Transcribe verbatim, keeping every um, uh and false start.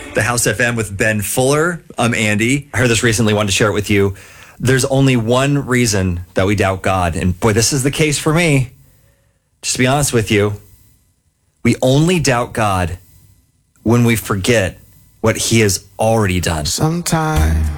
The House F M with Ben Fuller. I'm Andy. I heard this recently, wanted to share it with you. There's only one reason that we doubt God. And boy, this is the case for me. Just to be honest with you, we only doubt God when we forget what he has already done. Sometimes